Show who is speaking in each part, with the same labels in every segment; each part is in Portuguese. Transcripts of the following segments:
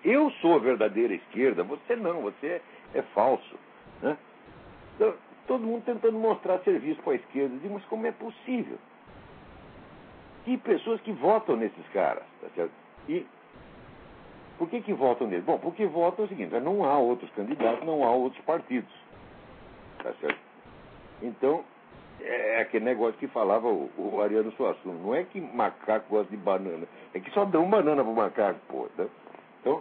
Speaker 1: eu sou a verdadeira esquerda, você não, você é falso. Né? Então, todo mundo tentando mostrar serviço para a esquerda. Eu digo, mas como é possível? Que pessoas que votam nesses caras, tá certo? E por que votam neles? Bom, porque votam é o seguinte, não há outros candidatos, não há outros partidos. Tá certo? Então, é aquele negócio que falava o Ariano Suassuna. Não é que macaco gosta de banana, é que só dão banana pro macaco, pô. Né? Então,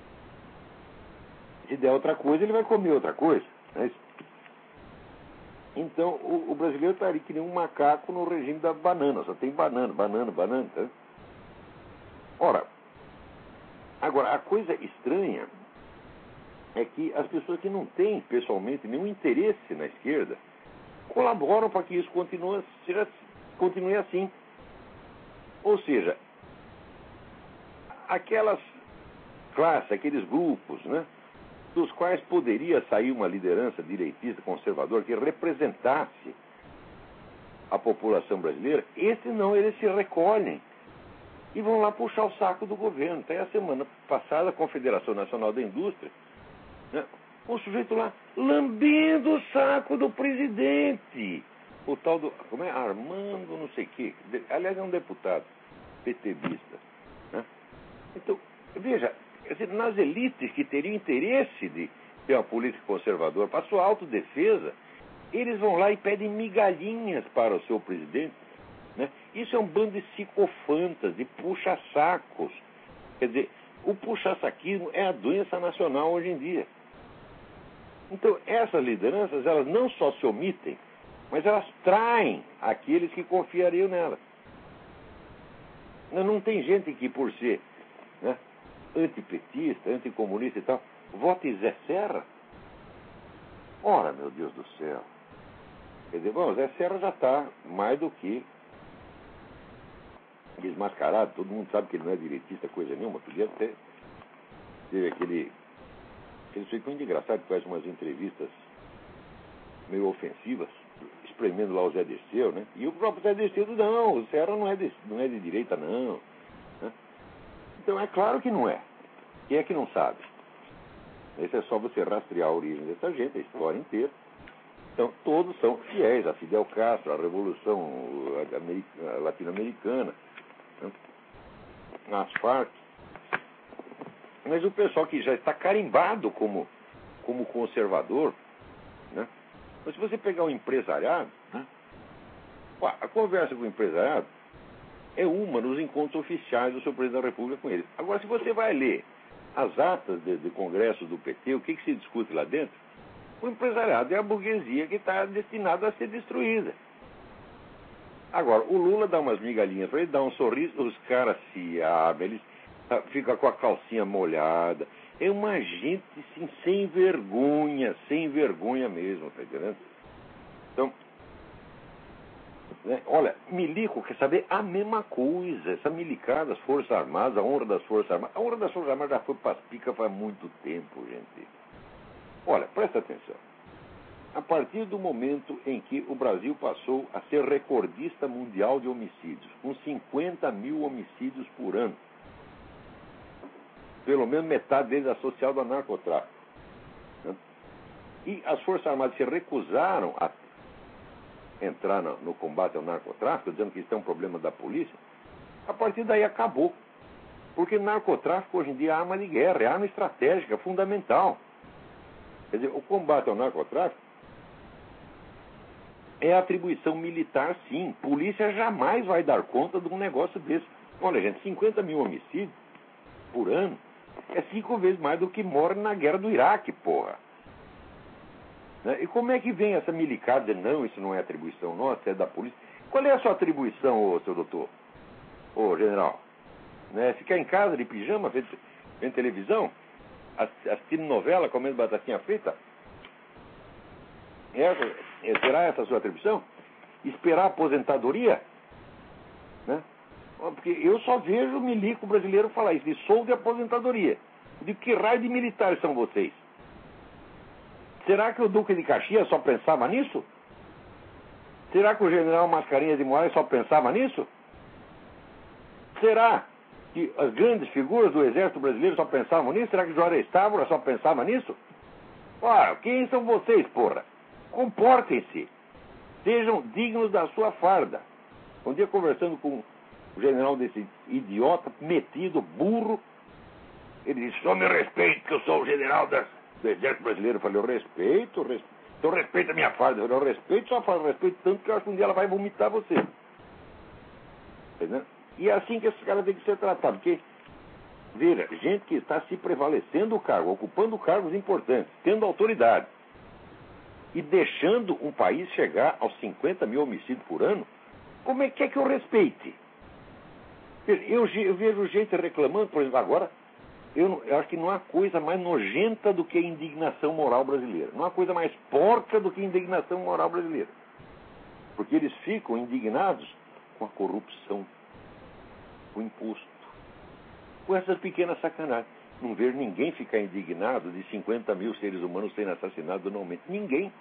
Speaker 1: se der outra coisa, ele vai comer outra coisa. Né? Então, o brasileiro está ali que nem um macaco no regime da banana. Só tem banana. Tá? Ora, agora, a coisa estranha é que as pessoas que não têm, pessoalmente, nenhum interesse na esquerda, colaboram para que isso continue assim. Ou seja, aquelas classes, aqueles grupos, né, dos quais poderia sair uma liderança direitista, conservadora, que representasse a população brasileira, eles se recolhem e vão lá puxar o saco do governo. Até a semana passada, a Confederação Nacional da Indústria, né, o sujeito lá lambendo o saco do presidente. O tal do, como é? Armando não sei o quê. Aliás, é um deputado PTBista. Né? Então, veja, nas elites que teriam interesse de ter uma política conservadora para sua autodefesa, eles vão lá e pedem migalhinhas para o seu presidente. Né? Isso é um bando de psicofantas, de puxa-sacos. Quer dizer, o puxa-saquismo é a doença nacional hoje em dia. Então, essas lideranças, elas não só se omitem, mas elas traem aqueles que confiariam nelas. Não tem gente que, por ser, né, antipetista, anticomunista e tal, vote Zé Serra. Ora, meu Deus do céu. Quer dizer, bom, Zé Serra já está mais do que desmascarado. Todo mundo sabe que ele não é direitista, coisa nenhuma. Podia até ter aquele sujeito muito engraçado que faz umas entrevistas meio ofensivas, espremendo lá o Zé Dirceu, né? E o próprio Zé Dirceu diz, não, o Serra não é de direita, não. Né? Então, é claro que não é. Quem é que não sabe? Esse é só você rastrear a origem dessa gente, a história inteira. Então, todos são fiéis a Fidel Castro, a Revolução Latino-Americana, né? As Farc. Mas o pessoal que já está carimbado como conservador, né? Mas se você pegar o empresariado, né? A conversa com o empresariado é uma nos encontros oficiais do seu presidente da República com eles. Agora, se você vai ler as atas de congresso do PT, o que se discute lá dentro? O empresariado é a burguesia que está destinada a ser destruída. Agora, o Lula dá umas migalhinhas para ele, dá um sorriso, os caras se abrem, eles ficam com a calcinha molhada. É uma gente assim, sem vergonha mesmo, tá entendendo? Então, né, olha, milico quer saber a mesma coisa. Essa milicada das Forças Armadas, a honra das Forças Armadas. A honra das Forças Armadas já foi para as picas faz muito tempo, gente. Olha, presta atenção. A partir do momento em que o Brasil passou a ser recordista mundial de homicídios, com 50 mil homicídios por ano, pelo menos metade deles associados ao narcotráfico, né? E as Forças Armadas se recusaram a entrar no combate ao narcotráfico, dizendo que isso é um problema da polícia, a partir daí acabou. Porque narcotráfico hoje em dia é arma de guerra, é arma estratégica, fundamental. Quer dizer, o combate ao narcotráfico é atribuição militar, sim. Polícia jamais vai dar conta de um negócio desse. Olha, gente, 50 mil homicídios por ano é 5 vezes mais do que morre na guerra do Iraque, porra. Né? E como é que vem essa milicada de não, isso não é atribuição nossa, é da polícia? Qual é a sua atribuição, seu doutor? Ô, general? Né? Ficar em casa de pijama, vendo televisão? Assistindo novela, comendo batatinha frita? Será essa a sua atribuição? Esperar a aposentadoria? Né? Porque eu só vejo o milico brasileiro falar isso, de soldo e aposentadoria. De que raio de militares são vocês? Será que o Duque de Caxias só pensava nisso? Será que o general Mascarenhas de Moraes só pensava nisso? Será? que as grandes figuras do exército brasileiro só pensavam nisso? Será que Juarez Távora só pensava nisso? Ora, quem são vocês, porra? Comportem-se. Sejam dignos da sua farda. Um dia, conversando com o general desse idiota, metido, burro, ele disse: só me respeite, que eu sou o general do exército brasileiro. Eu falei: eu respeito. Então respeita a minha farda. Eu falei: eu respeito sua farda, respeito tanto que eu acho que um dia ela vai vomitar você. Entendeu? E é assim que esses caras têm que ser tratados. Porque, veja, gente que está se prevalecendo do cargo, ocupando cargos importantes, tendo autoridade, e deixando um país chegar aos 50 mil homicídios por ano, como é que eu respeite? Eu vejo gente reclamando, por exemplo, agora, eu acho que não há coisa mais nojenta do que a indignação moral brasileira. Não há coisa mais porca do que a indignação moral brasileira. Porque eles ficam indignados com a corrupção, com o imposto, com essas pequenas sacanagens. Não vejo ninguém ficar indignado de 50 mil seres humanos serem assassinados anualmente. Ninguém.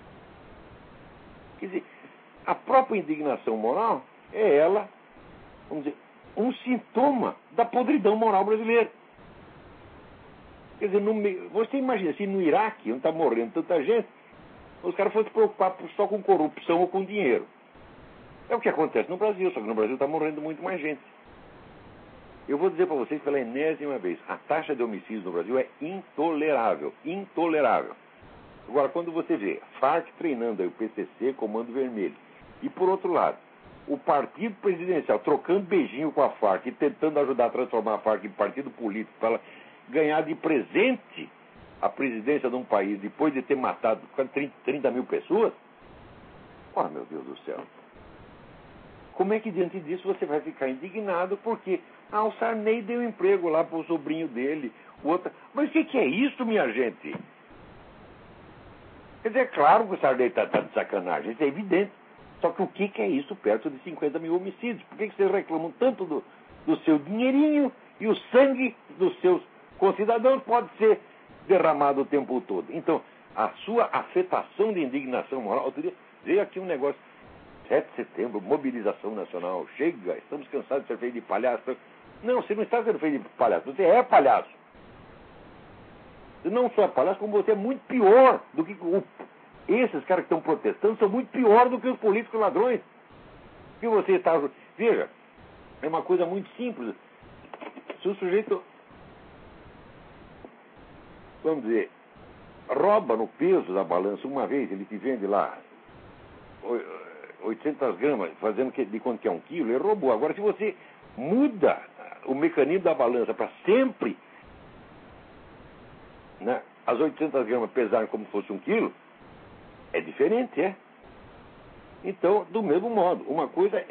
Speaker 1: Quer dizer, a própria indignação moral é ela, vamos dizer, um sintoma da podridão moral brasileira. Quer dizer, você imagina, se no Iraque, onde está morrendo tanta gente, os caras fossem se preocupar só com corrupção ou com dinheiro. É o que acontece no Brasil, só que no Brasil está morrendo muito mais gente. Eu vou dizer para vocês pela enésima vez, a taxa de homicídios no Brasil é intolerável. Intolerável. Agora, quando você vê FARC treinando aí o PCC, Comando Vermelho, e por outro lado, o partido presidencial trocando beijinho com a FARC e tentando ajudar a transformar a FARC em partido político para ela ganhar de presente a presidência de um país depois de ter matado 30 mil pessoas, oh, meu Deus do céu. Como é que diante disso você vai ficar indignado porque o Sarney deu emprego lá para o sobrinho dele, o outro... Mas o que é isso, minha gente? Quer dizer, é claro que o Sarney está de sacanagem, isso é evidente. Só que o que é isso perto de 50 mil homicídios? Por que vocês reclamam tanto do seu dinheirinho e o sangue dos seus concidadãos pode ser derramado o tempo todo? Então, a sua afetação de indignação moral... Outro dia veio aqui um negócio... 7 de setembro, mobilização nacional, chega, estamos cansados de ser feito de palhaço. Não, você não está sendo feito de palhaço, você é palhaço. Você não só é palhaço, como você é muito pior do que... Esses caras que estão protestando são muito pior do que os políticos ladrões. Que você está... Veja, é uma coisa muito simples. Se o sujeito, vamos dizer, rouba no peso da balança uma vez, ele te vende lá 800 gramas, fazendo de conta que é 1 quilo, ele roubou. Agora, se você muda o mecanismo da balança para sempre, né, as 800 gramas pesarem como se fosse 1 quilo, é diferente, é? Então, do mesmo modo, uma coisa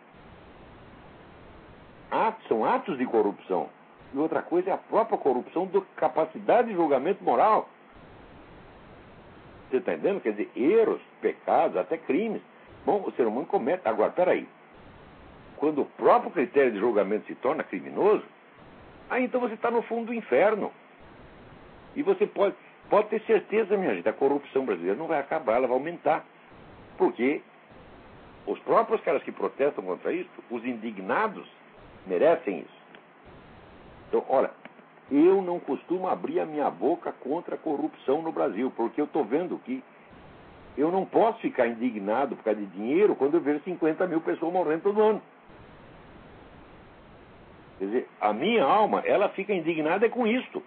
Speaker 1: são atos de corrupção, e outra coisa é a própria corrupção da capacidade de julgamento moral. Você está entendendo? Quer dizer, erros, pecados, até crimes. Bom, o ser humano comete. Agora, peraí. Quando o próprio critério de julgamento se torna criminoso, aí então você está no fundo do inferno. E você pode ter certeza, minha gente, a corrupção brasileira não vai acabar, ela vai aumentar. Porque os próprios caras que protestam contra isso, os indignados, merecem isso. Então, olha, eu não costumo abrir a minha boca contra a corrupção no Brasil, porque eu estou vendo que eu não posso ficar indignado por causa de dinheiro quando eu vejo 50 mil pessoas morrendo todo ano. Quer dizer, a minha alma, ela fica indignada com isso.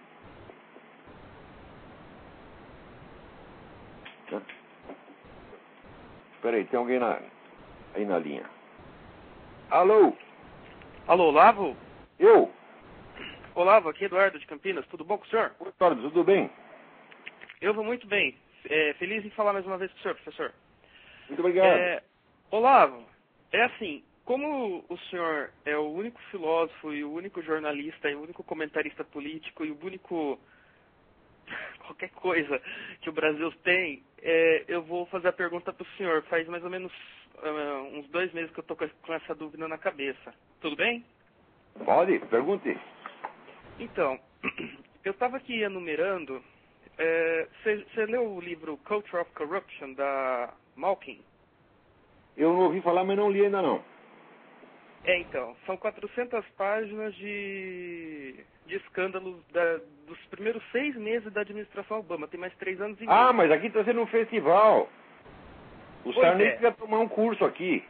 Speaker 1: Espera aí, tem alguém aí na linha. Alô?
Speaker 2: Alô, Olavo?
Speaker 1: Eu?
Speaker 2: Olavo, aqui é Eduardo de Campinas, tudo bom com o senhor?
Speaker 1: Oi, Eduardo, tudo bem?
Speaker 2: Eu vou muito bem. Feliz em falar mais uma vez com o senhor, professor.
Speaker 1: Muito obrigado.
Speaker 2: Olavo, é assim, como o senhor é o único filósofo e o único jornalista e o único comentarista político e o único qualquer coisa que o Brasil tem, eu vou fazer a pergunta para o senhor. Faz mais ou menos uns 2 meses que eu estou com essa dúvida na cabeça. Tudo bem?
Speaker 1: Pode, pergunte.
Speaker 2: Então, eu estava aqui enumerando. Você leu o livro Culture of Corruption, da Malkin?
Speaker 1: Eu não ouvi falar, mas não li ainda não.
Speaker 2: Então, são 400 páginas de escândalos dos primeiros 6 meses da administração Obama. Tem mais 3 anos e meio.
Speaker 1: Ah, mas aqui está sendo um festival. O Sarney quer tomar um curso aqui.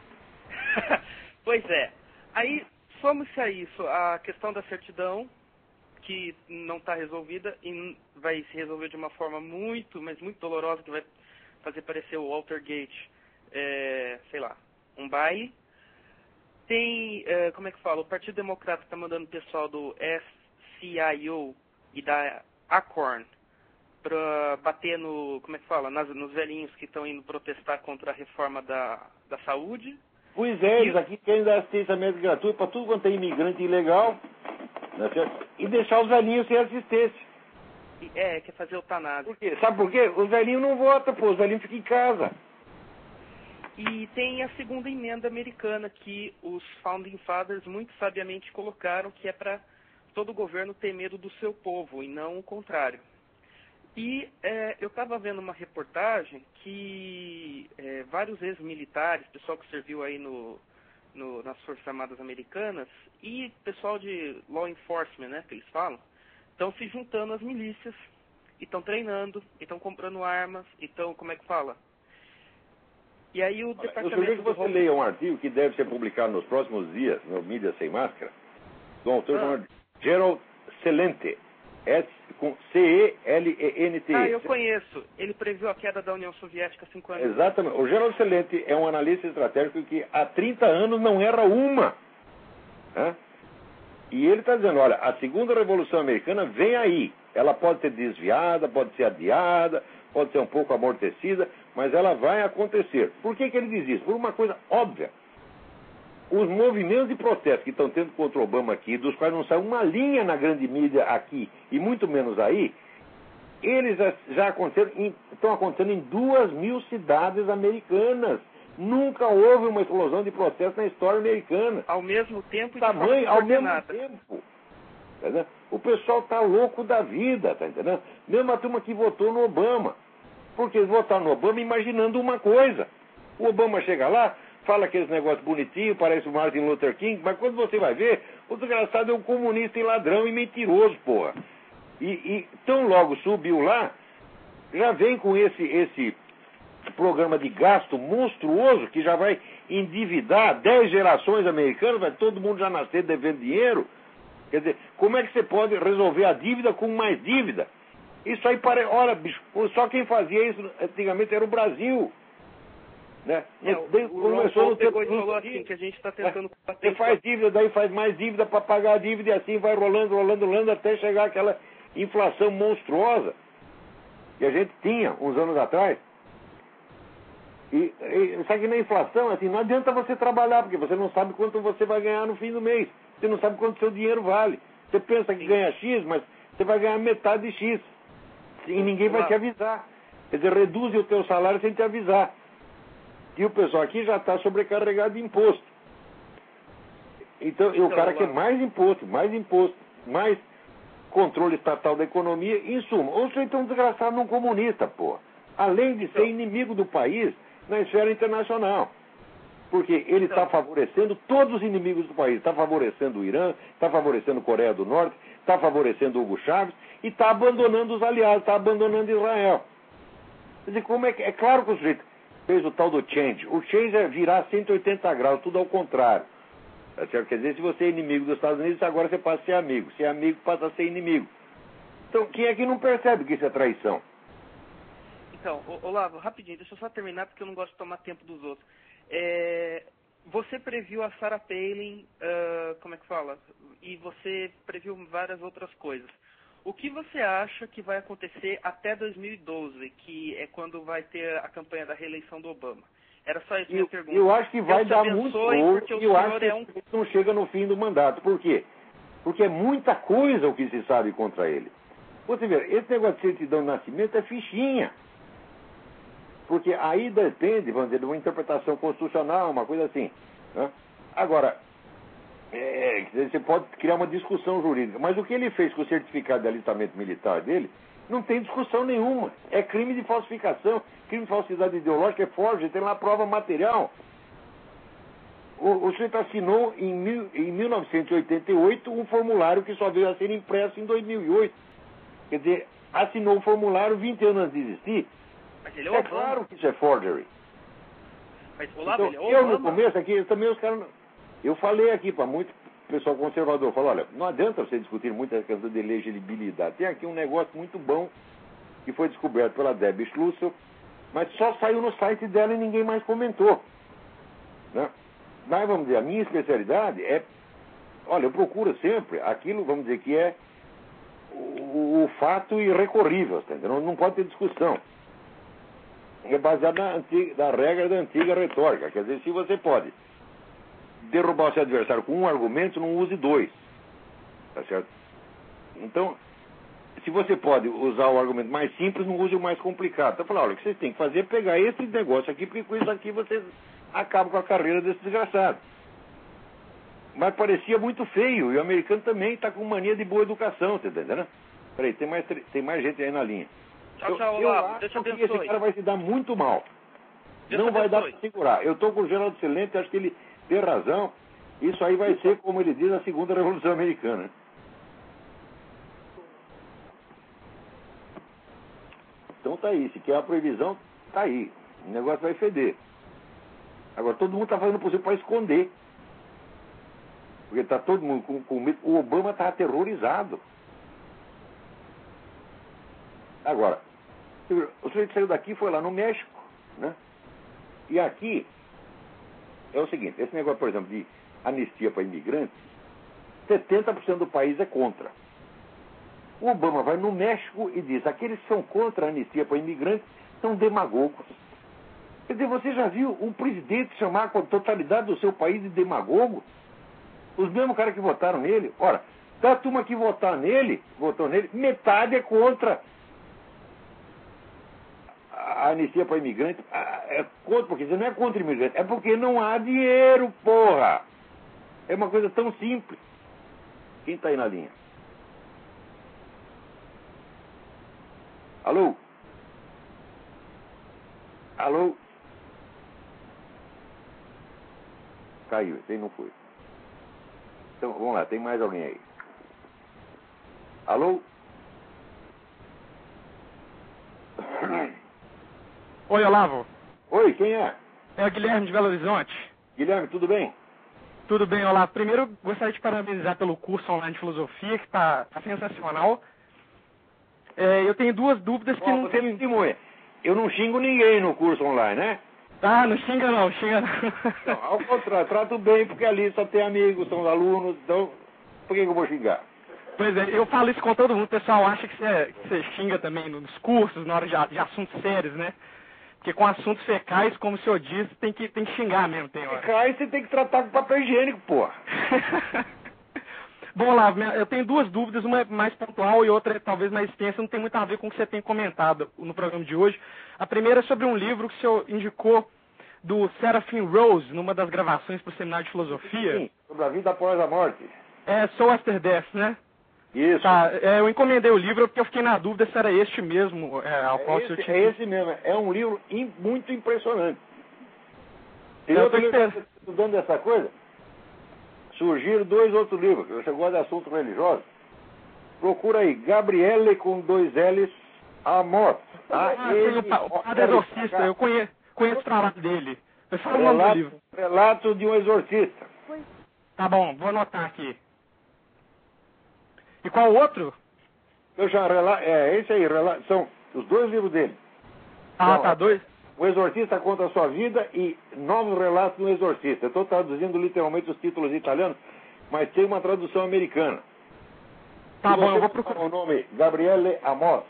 Speaker 2: Pois é. Aí, somos-se a isso, a questão da certidão, que não está resolvida e vai se resolver de uma forma muito, mas muito dolorosa, que vai fazer parecer o Watergate, sei lá, um baile. Tem, como é que fala, o Partido Democrata está mandando o pessoal do SCIO e da Acorn para bater no, como é que fala, nos velhinhos que estão indo protestar contra a reforma da saúde.
Speaker 1: Pois é, eles aqui querem dar assistência médica gratuita para tudo quanto é imigrante ilegal, né, e deixar os velhinhos sem assistência.
Speaker 2: Quer fazer eutanásia.
Speaker 1: Por quê? Sabe por quê? Os velhinhos não votam, pô, os velhinhos ficam em casa.
Speaker 2: E tem a segunda emenda americana que os Founding Fathers muito sabiamente colocaram, que é para todo governo ter medo do seu povo e não o contrário. E eu estava vendo uma reportagem que vários ex-militares, pessoal que serviu aí nas Forças Armadas Americanas e pessoal de law enforcement, né, que eles falam, estão se juntando às milícias e estão treinando, e estão comprando armas, e estão, como é que fala? E aí o departamento...
Speaker 1: Eu sugiro que você leia um artigo que deve ser publicado nos próximos dias, no Mídia Sem Máscara, do autor chamado Gerald Celente, com C-E-L-E-N-T.
Speaker 2: Eu conheço. Ele previu a queda da União Soviética há 5 anos.
Speaker 1: Exatamente. O Gerald Celente é um analista estratégico que há 30 anos não erra uma. Né? E ele está dizendo, olha, a segunda Revolução Americana vem aí. Ela pode ser desviada, pode ser adiada, pode ser um pouco amortecida, mas ela vai acontecer. Por que ele diz isso? Por uma coisa óbvia. Os movimentos de protesto que estão tendo contra o Obama aqui, dos quais não sai uma linha na grande mídia aqui, e muito menos aí, eles já estão acontecendo em 2.000 cidades americanas. Nunca houve uma explosão de protesto na história americana.
Speaker 2: Ao mesmo tempo e
Speaker 1: tamanho, ao mesmo tempo. Tá, o pessoal está louco da vida, tá entendendo? Mesmo a turma que votou no Obama. Porque eles votaram no Obama imaginando uma coisa. O Obama chega lá, fala aqueles negócios bonitinhos, parece o Martin Luther King, mas quando você vai ver, o desgraçado é um comunista e ladrão e mentiroso, porra. E tão logo subiu lá, já vem com esse programa de gasto monstruoso que já vai endividar 10 gerações americanas, vai todo mundo já nascer devendo dinheiro. Quer dizer, como é que você pode resolver a dívida com mais dívida? Isso aí parece... Olha, bicho, só quem fazia isso antigamente era o Brasil. Né?
Speaker 2: Começou no tempo assim, que a gente está tentando...
Speaker 1: Você faz dívida, daí faz mais dívida para pagar a dívida e assim vai rolando até chegar aquela inflação monstruosa que a gente tinha uns anos atrás. E sabe que na inflação, assim, não adianta você trabalhar, porque você não sabe quanto você vai ganhar no fim do mês. Você não sabe quanto seu dinheiro vale. Você pensa que ganha X, mas você vai ganhar metade de X. E ninguém vai te avisar. Quer dizer, reduz o teu salário sem te avisar. E o pessoal aqui já está sobrecarregado de imposto. Então, o cara quer mais imposto, mais controle estatal da economia, em suma. Ou você é um desgraçado num comunista, pô. Além de ser inimigo do país na esfera internacional. Porque ele está favorecendo todos os inimigos do país. Está favorecendo o Irã, está favorecendo a Coreia do Norte, está favorecendo o Hugo Chávez e está abandonando os aliados, está abandonando Israel. Quer dizer, como é que... É claro que o sujeito fez o tal do change. O change é virar 180 graus, tudo ao contrário. Quer dizer, se você é inimigo dos Estados Unidos, agora você passa a ser amigo. Se é amigo, passa a ser inimigo. Então, quem é que não percebe que isso é traição?
Speaker 2: Então, Olavo, rapidinho, deixa eu só terminar, porque eu não gosto de tomar tempo dos outros. Você previu a Sarah Palin, como é que fala? E você previu várias outras coisas. O que você acha que vai acontecer até 2012, que é quando vai ter a campanha da reeleição do Obama? Era só isso a minha pergunta.
Speaker 1: Eu acho que vai dar muito
Speaker 2: porque
Speaker 1: eu acho que não chega no fim do mandato. Por quê? Porque é muita coisa o que se sabe contra ele. Você vê, esse negócio de certidão de nascimento é fichinha. Porque aí depende, vamos dizer, de uma interpretação constitucional, uma coisa assim. Né? Agora, você pode criar uma discussão jurídica, mas o que ele fez com o certificado de alistamento militar dele, não tem discussão nenhuma. É crime de falsificação, crime de falsidade ideológica, é forja, tem lá prova material. o sujeito assinou em 1988 um formulário que só veio a ser impresso em 2008. Quer dizer, assinou o formulário 20 anos antes de existir.
Speaker 2: Mas ele é Obama.
Speaker 1: Claro que isso é forgery.
Speaker 2: Mas, Olavo,
Speaker 1: Então,
Speaker 2: ele é Obama.
Speaker 1: no começo aqui, também os caras... Eu falei aqui para muito pessoal conservador, falou, olha, não adianta você discutir muito a questão de elegibilidade. Tem aqui um negócio muito bom que foi descoberto pela Debbie Schlussel, mas só saiu no site dela e ninguém mais comentou. Né? Mas, vamos dizer, a minha especialidade é... Olha, eu procuro sempre aquilo, vamos dizer, que é o fato irrecorrível, tá entendendo? Não pode ter discussão. É baseado na regra da antiga retórica. Quer dizer, se você pode derrubar o seu adversário com um argumento, não use dois. Tá certo? Então, se você pode usar o argumento mais simples, não use o mais complicado. Então, falar, olha, o que vocês têm que fazer é pegar esse negócio aqui, porque com isso aqui vocês acabam com a carreira desse desgraçado. Mas parecia muito feio, e o americano também está com mania de boa educação, tá entendendo? Peraí, tem mais gente aí na linha.
Speaker 2: Tchau,
Speaker 1: eu
Speaker 2: Olavo.
Speaker 1: acho
Speaker 2: Deus te
Speaker 1: que
Speaker 2: abençoe.
Speaker 1: esse cara vai se dar muito mal.
Speaker 2: Deus
Speaker 1: Não
Speaker 2: te
Speaker 1: vai dar
Speaker 2: abençoe.
Speaker 1: para segurar. Eu estou com o Geraldo Celente, acho que ele tem razão. Isso aí vai ser, como ele diz, a segunda Revolução Americana. Então tá aí. Se quer a proibição, tá aí. O negócio vai feder. Agora, todo mundo está fazendo o possível para esconder. Porque está todo mundo com medo. O Obama está aterrorizado. Agora, o sujeito saiu daqui e foi lá no México, né? E aqui é o seguinte, esse negócio, por exemplo, de anistia para imigrantes, 70% do país é contra. O Obama vai no México e diz, aqueles que são contra a anistia para imigrantes são demagogos. Quer dizer, você já viu um presidente chamar a totalidade do seu país de demagogo? Os mesmos caras que votaram nele. Ora, da turma que votou nele, metade é contra a anistia para imigrantes. É contra, porque não é contra imigrantes, é porque não há dinheiro, porra. É uma coisa tão simples. Quem está aí na linha? Alô? Alô? Caiu, esse aí não foi. Então, vamos lá, tem mais alguém aí. Alô?
Speaker 3: Oi, Olavo.
Speaker 1: Oi, quem é?
Speaker 3: É o Guilherme de Belo Horizonte.
Speaker 1: Guilherme, tudo bem?
Speaker 3: Tudo bem, Olavo. Primeiro, eu gostaria de parabenizar pelo curso online de filosofia, que está sensacional. Eu tenho duas dúvidas que não tem...
Speaker 1: Eu não xingo ninguém no curso online, né?
Speaker 3: Ah, não xinga não, xinga não.
Speaker 1: Não, ao contrário, trato bem, porque ali só tem amigos, são alunos, então por que eu vou xingar?
Speaker 3: Pois é, eu falo isso com todo mundo, o pessoal acha que você xinga também nos cursos, na hora de assuntos sérios, né? Porque com assuntos fecais, como o senhor disse, tem que xingar mesmo, tem hora.
Speaker 1: Fecais você tem que tratar com papel higiênico, porra.
Speaker 3: Bom, Olavo, eu tenho duas dúvidas, uma é mais pontual e outra é talvez mais extensa, não tem muito a ver com o que você tem comentado no programa de hoje. A primeira é sobre um livro que o senhor indicou do Seraphim Rose, numa das gravações para o Seminário de Filosofia.
Speaker 1: Sim, sobre a vida após a morte.
Speaker 3: Soul After Death, né?
Speaker 1: Isso.
Speaker 3: Tá, eu encomendei o livro porque eu fiquei na dúvida se era este mesmo ao qual o senhor tinha...
Speaker 1: É esse mesmo, é um livro muito impressionante.
Speaker 3: Eu estou
Speaker 1: estudando essa coisa, surgiram 2 outros livros, você gosta de assuntos religiosos, procura aí, Gabriele com 2 L's, Amor.
Speaker 3: O Padre Exorcista, eu conheço o trabalho dele. Eu falo o nome do livro.
Speaker 1: Relato de um exorcista.
Speaker 3: Tá bom, vou anotar aqui. E qual o outro?
Speaker 1: Esse aí, são os 2 livros dele.
Speaker 3: Ah, então, tá, 2?
Speaker 1: O Exorcista contra a Sua Vida e Novos Relatos do Exorcista. Eu estou traduzindo literalmente os títulos italianos, mas tem uma tradução americana.
Speaker 3: Tá bom, eu vou procurar
Speaker 1: o nome Gabriele Amott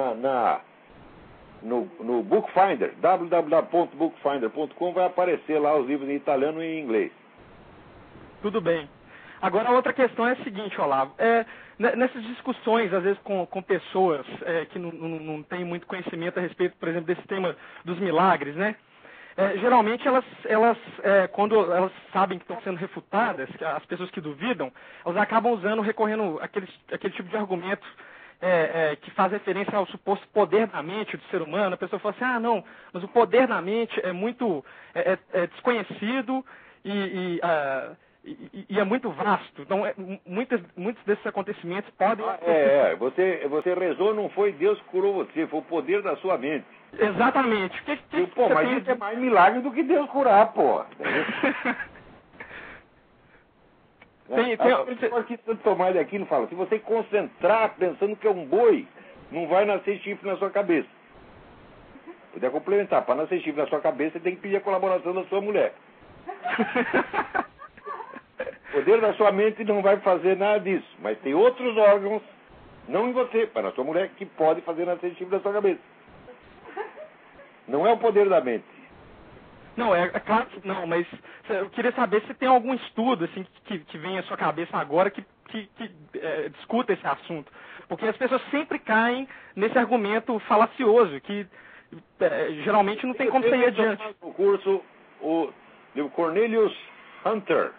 Speaker 1: no Bookfinder, www.bookfinder.com, vai aparecer lá os livros em italiano e em inglês.
Speaker 3: Tudo bem. Agora, a outra questão é a seguinte, Olavo. Nessas discussões, às vezes, com pessoas que não têm muito conhecimento a respeito, por exemplo, desse tema dos milagres, né? Geralmente, quando elas sabem que estão sendo refutadas, as pessoas que duvidam, elas acabam recorrendo àquele tipo de argumento que faz referência ao suposto poder da mente do ser humano. A pessoa fala assim, não, mas o poder da mente é muito desconhecido e é muito vasto. Então, muitos desses acontecimentos podem...
Speaker 1: Você rezou, não foi Deus que curou você, foi o poder da sua mente.
Speaker 3: Exatamente.
Speaker 1: Mas isso é mais milagre do que Deus curar, pô. Aqui Santo Tomás de Aquino fala, se você concentrar pensando que é um boi, não vai nascer chifre na sua cabeça. Poder complementar, para nascer chifre na sua cabeça, você tem que pedir a colaboração da sua mulher. O poder da sua mente não vai fazer nada disso, mas tem outros órgãos, não em você, mas na sua mulher, que pode fazer nascer chifre na sua cabeça. Não é o poder da mente.
Speaker 3: Não, é claro que não, mas eu queria saber se tem algum estudo assim, que vem à sua cabeça agora que discuta esse assunto. Porque as pessoas sempre caem nesse argumento falacioso, que geralmente não tem como sair adiante.
Speaker 1: No curso, o Cornelius Hunter,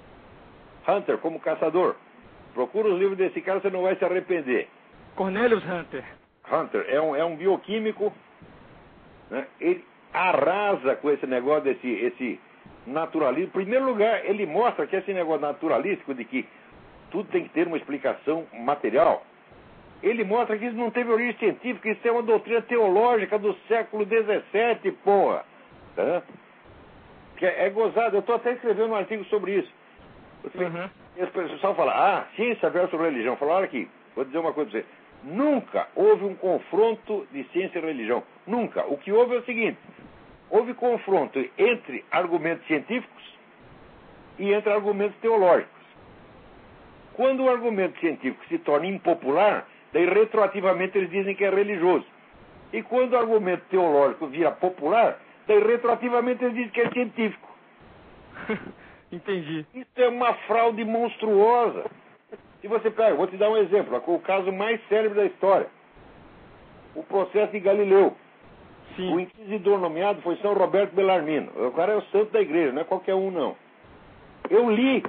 Speaker 1: como caçador. Procura os livros desse cara, você não vai se arrepender.
Speaker 3: Cornelius Hunter.
Speaker 1: É um bioquímico, né? Ele arrasa com esse negócio esse naturalismo. Em primeiro lugar, ele mostra que esse negócio naturalístico de que tudo tem que ter uma explicação material. Ele mostra que isso não teve origem científica, isso é uma doutrina teológica do século XVII, porra. Tá? Que é gozado. Eu estou até escrevendo um artigo sobre isso. E as pessoas falam, ciência versus religião. Fala, olha aqui, vou dizer uma coisa para você. Nunca houve um confronto de ciência e religião. Nunca. O que houve é o seguinte: houve confronto entre argumentos científicos e entre argumentos teológicos. Quando o argumento científico se torna impopular, daí retroativamente eles dizem que é religioso. E quando o argumento teológico vira popular, daí retroativamente eles dizem que é científico.
Speaker 3: Entendi.
Speaker 1: Isso é uma fraude monstruosa. Se você pega, vou te dar um exemplo, o caso mais célebre da história. O processo de Galileu.
Speaker 3: Sim.
Speaker 1: O inquisidor nomeado foi São Roberto Bellarmino. O cara é o santo da igreja, não é qualquer um, não. Eu li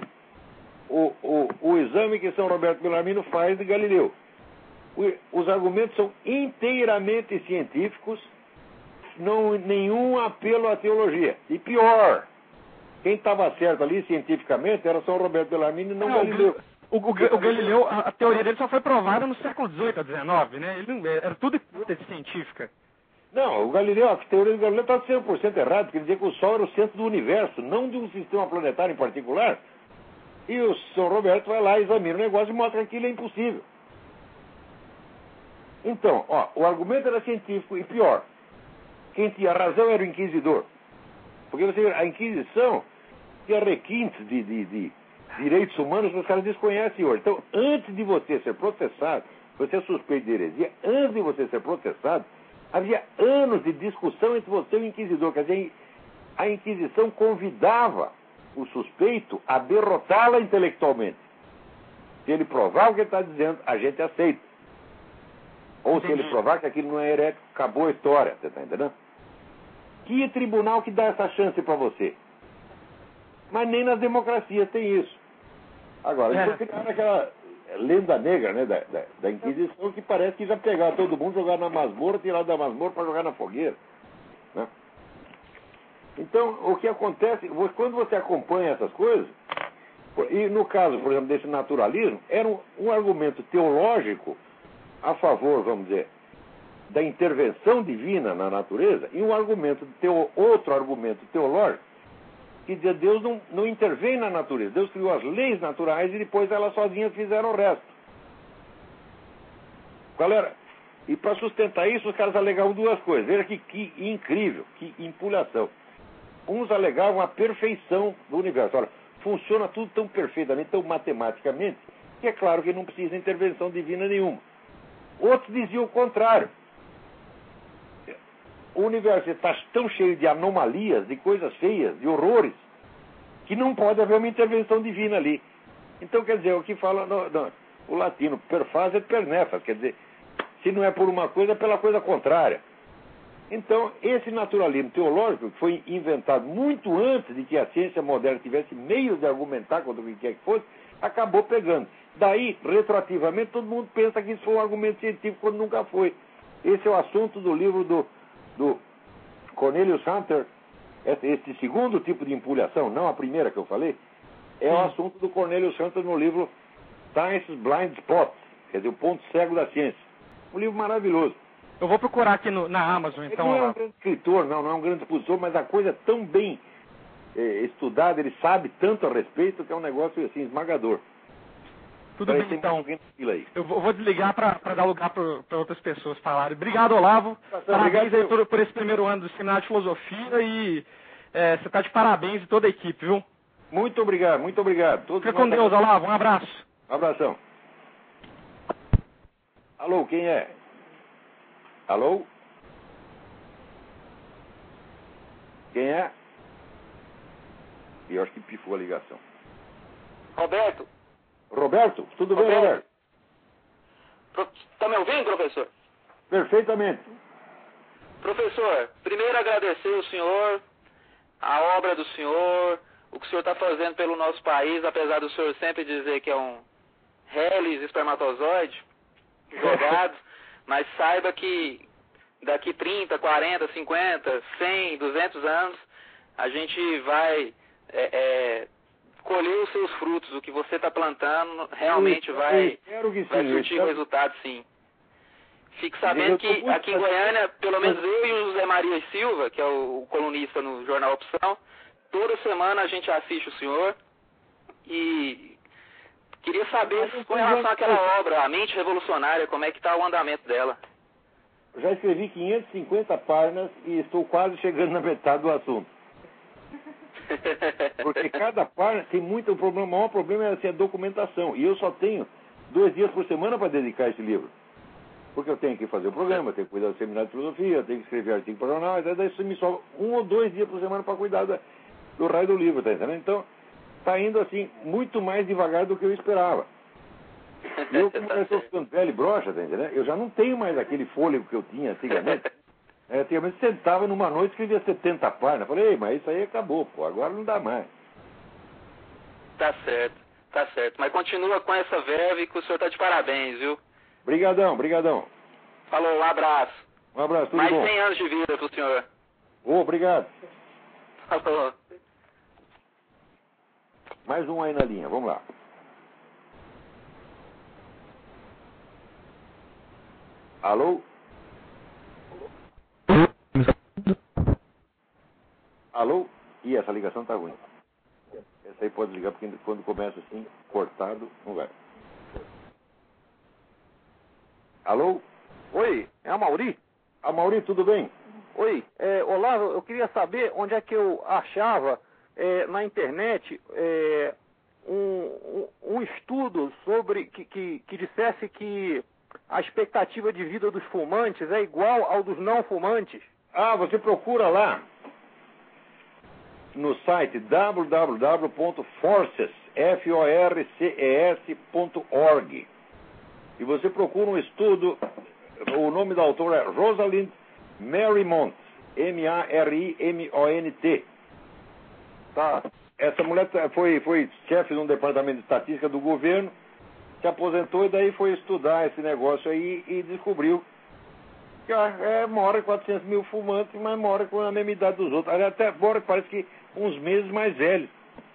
Speaker 1: o exame que São Roberto Bellarmino faz de Galileu. Os argumentos são inteiramente científicos, nenhum apelo à teologia. E pior, quem estava certo ali cientificamente era São Roberto Bellarmino e não Galileu.
Speaker 3: O Galileu, a teoria dele só foi provada no século XVIII a XIX, né? Era tudo científica.
Speaker 1: Não, a teoria do Galileu está 100% errada, porque ele dizia que o Sol era o centro do universo, não de um sistema planetário em particular. E o São Roberto vai lá, examina o negócio e mostra que aquilo é impossível. Então, o argumento era científico, e pior, quem tinha razão era o inquisidor. Porque a Inquisição tinha requintes de direitos humanos que os caras desconhecem hoje. Então, antes de você ser processado, você é suspeito de heresia, antes de você ser processado, havia anos de discussão entre você e o inquisidor. Quer dizer, a Inquisição convidava o suspeito a derrotá-la intelectualmente. Se ele provar o que ele está dizendo, a gente aceita. Ou se ele provar que aquilo não é herético, acabou a história. Você está entendendo? Que tribunal que dá essa chance para você? Mas nem nas democracias tem isso. Agora, eles criaram aquela lenda negra, né, da Inquisição, que parece que já pegaram todo mundo, jogar na masmorra, tirar da masmorra para jogar na fogueira. Né? Então, o que acontece, quando você acompanha essas coisas, e no caso, por exemplo, desse naturalismo, era um argumento teológico a favor, vamos dizer, da intervenção divina na natureza, e outro argumento teológico, que dizia Deus não intervém na natureza. Deus criou as leis naturais e depois elas sozinhas fizeram o resto. Qual era? E para sustentar isso, os caras alegavam duas coisas. Veja que incrível, que empulhação. Uns alegavam a perfeição do universo. Olha, funciona tudo tão perfeitamente, tão matematicamente, que é claro que não precisa de intervenção divina nenhuma. Outros diziam o contrário. O universo está tão cheio de anomalias, de coisas feias, de horrores, que não pode haver uma intervenção divina ali. Então, quer dizer, o que fala o latino, per fas et per nefas, quer dizer, se não é por uma coisa, é pela coisa contrária. Então, esse naturalismo teológico, que foi inventado muito antes de que a ciência moderna tivesse meios de argumentar contra o que quer que fosse, acabou pegando. Daí, retroativamente, todo mundo pensa que isso foi um argumento científico quando nunca foi. Esse é o assunto do livro do Cornelius Hunter, esse segundo tipo de empulhação, não a primeira que eu falei, é o assunto do Cornélio Santos no livro Science Blind Spot, quer dizer, o ponto cego da ciência. Um livro maravilhoso.
Speaker 3: Eu vou procurar aqui na Amazon, então.
Speaker 1: Ele não é um grande escritor, não é um grande expositor, mas a coisa é tão bem estudada, ele sabe tanto a respeito que é um negócio assim, esmagador.
Speaker 3: Tudo bem, então. Eu vou desligar para dar lugar para outras pessoas falarem. Obrigado, Olavo. Parabéns aí por esse primeiro ano do Seminário de Filosofia e você está de parabéns e toda a equipe, viu?
Speaker 1: Muito obrigado, muito obrigado.
Speaker 3: Fica com Deus, Olavo. Um abraço.
Speaker 1: Um abração. Alô, quem é? Alô? Quem é? E eu acho que pifou a ligação.
Speaker 4: Roberto.
Speaker 1: Roberto? Tudo bem, Roberto?
Speaker 4: Está me ouvindo, professor?
Speaker 1: Perfeitamente.
Speaker 4: Professor, primeiro agradecer o senhor, a obra do senhor, o que o senhor está fazendo pelo nosso país, apesar do senhor sempre dizer que é um reles espermatozoide jogado, mas saiba que daqui 30, 40, 50, 100, 200 anos, a gente vai colher os seus frutos. O que você está plantando realmente vai surtir resultado, sim. Fique sabendo que aqui em Goiânia, pelo menos eu e o José Maria Silva, que é o colunista no Jornal Opção, toda semana a gente assiste o senhor e queria saber com relação àquela obra, A Mente Revolucionária, como é que está o andamento dela.
Speaker 1: Já escrevi 550 páginas e estou quase chegando na metade do assunto. Porque cada página tem muito problema. O maior problema é assim, a documentação. E eu só tenho 2 dias por semana para dedicar a esse livro. Porque eu tenho que fazer o programa, tenho que cuidar do seminário de filosofia, tenho que escrever artigo para o jornal, daí isso me sobra 1 ou 2 dias por semana para cuidar do raio do livro, tá entendendo? Então, está indo assim, muito mais devagar do que eu esperava. E eu, como eu estou ficando velho e broxa, tá entendendo? Eu já não tenho mais aquele fôlego que eu tinha antigamente. Antigamente sentava numa noite e escrevia 70 páginas. Falei, mas isso aí acabou, pô, agora não dá mais.
Speaker 4: Tá certo. Mas continua com essa verve que o senhor tá de parabéns, viu?
Speaker 1: Brigadão.
Speaker 4: Falou, um abraço.
Speaker 1: Um abraço, tudo
Speaker 4: mais
Speaker 1: bom.
Speaker 4: Mais 100 anos de vida pro senhor.
Speaker 1: Obrigado.
Speaker 4: Falou.
Speaker 1: Mais um aí na linha, vamos lá. Alô? Alô? Ih, essa ligação tá ruim. Essa aí pode ligar, porque quando começa assim, cortado, não vai. Alô?
Speaker 5: Oi, é a Mauri?
Speaker 1: A Mauri, tudo bem?
Speaker 5: Oi, Olavo, eu queria saber onde é que eu achava na internet um estudo sobre que dissesse que a expectativa de vida dos fumantes é igual ao dos não fumantes.
Speaker 1: Ah, você procura lá no site www.forces.org e você procura um estudo. O nome da autora é Rosalind Marymont, Marimont.
Speaker 5: Tá.
Speaker 1: Essa mulher foi chefe de um departamento de estatística do governo, se aposentou e daí foi estudar esse negócio aí e descobriu que mora 400 mil fumantes, mas mora com a mesma idade dos outros. Até mora, parece que uns meses mais velhos.